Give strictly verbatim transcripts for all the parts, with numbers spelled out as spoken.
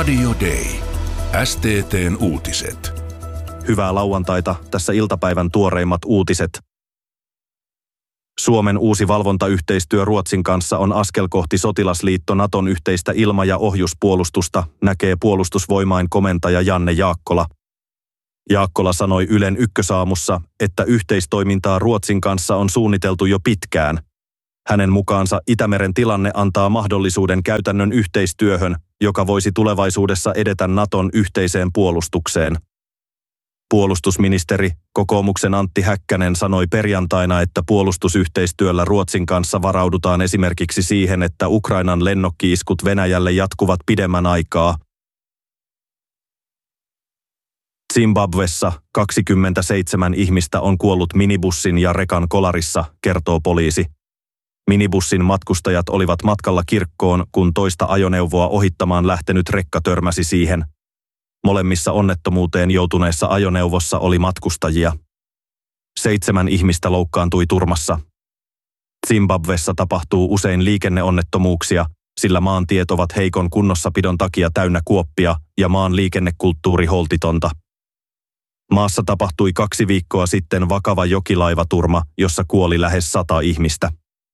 Radio Day. S T T:n uutiset. Hyvää lauantaita, tässä iltapäivän tuoreimmat uutiset. Suomen uusi valvontayhteistyö Ruotsin kanssa on askel kohti sotilasliitto Naton yhteistä ilma- ja ohjuspuolustusta, näkee puolustusvoimain komentaja Janne Jaakkola. Jaakkola sanoi Ylen Ykkösaamussa, että yhteistoimintaa Ruotsin kanssa on suunniteltu jo pitkään. Hänen mukaansa Itämeren tilanne antaa mahdollisuuden käytännön yhteistyöhön, joka voisi tulevaisuudessa edetä Naton yhteiseen puolustukseen. Puolustusministeri, kokoomuksen Antti Häkkänen sanoi perjantaina, että puolustusyhteistyöllä Ruotsin kanssa varaudutaan esimerkiksi siihen, että Ukrainan lennokki-iskut Venäjälle jatkuvat pidemmän aikaa. Zimbabwessa kaksikymmentäseitsemän ihmistä on kuollut minibussin ja rekan kolarissa, kertoo poliisi. Minibussin matkustajat olivat matkalla kirkkoon, kun toista ajoneuvoa ohittamaan lähtenyt rekka törmäsi siihen. Molemmissa onnettomuuteen joutuneessa ajoneuvossa oli matkustajia. Seitsemän ihmistä loukkaantui turmassa. Zimbabwessa tapahtuu usein liikenneonnettomuuksia, sillä maantiet ovat heikon kunnossapidon takia täynnä kuoppia ja maan liikennekulttuuri holtitonta. Maassa tapahtui kaksi viikkoa sitten vakava jokilaivaturma, jossa kuoli lähes sata ihmistä.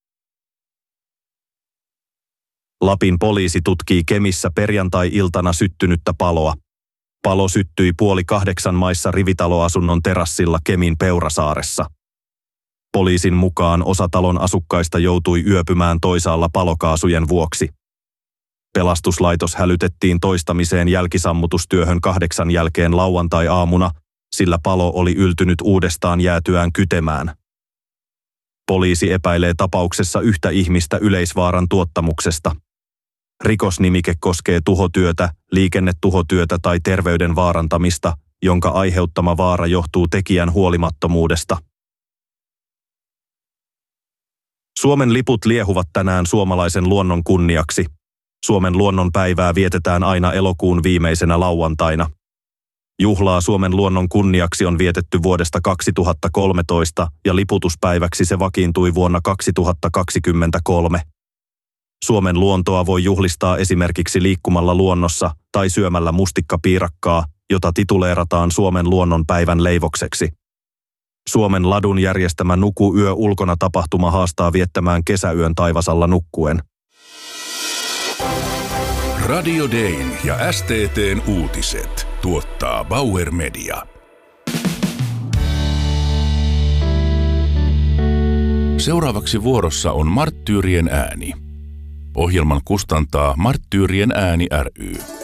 Lapin poliisi tutkii Kemissä perjantai-iltana syttynyttä paloa. Palo syttyi puoli kahdeksan maissa rivitaloasunnon terassilla Kemin Peurasaaressa. Poliisin mukaan osa talon asukkaista joutui yöpymään toisaalla palokaasujen vuoksi. Pelastuslaitos hälytettiin toistamiseen jälkisammutustyöhön kahdeksan jälkeen lauantai-aamuna, sillä palo oli yltynyt uudestaan jäätyään kytemään. Poliisi epäilee tapauksessa yhtä ihmistä yleisvaaran tuottamuksesta. Rikosnimike koskee tuhotyötä, liikennetuhotyötä tai terveyden vaarantamista, jonka aiheuttama vaara johtuu tekijän huolimattomuudesta. Suomen liput liehuvat tänään suomalaisen luonnon kunniaksi. Suomen luonnonpäivää vietetään aina elokuun viimeisenä lauantaina. Juhlaa Suomen luonnon kunniaksi on vietetty vuodesta kaksituhattakolmetoista ja liputuspäiväksi se vakiintui vuonna kaksituhattakaksikymmentäkolme. Suomen luontoa voi juhlistaa esimerkiksi liikkumalla luonnossa tai syömällä mustikkapiirakkaa, jota tituleerataan Suomen luonnonpäivän leivokseksi. Suomen ladun järjestämä Nuku yö ulkona tapahtuma haastaa viettämään kesäyön taivasalla nukkuen. Radio Dayn ja S T T:n uutiset tuottaa Bauer Media. Seuraavaksi vuorossa on Marttyyrien ääni. Ohjelman kustantaa Marttyyrien ääni ry.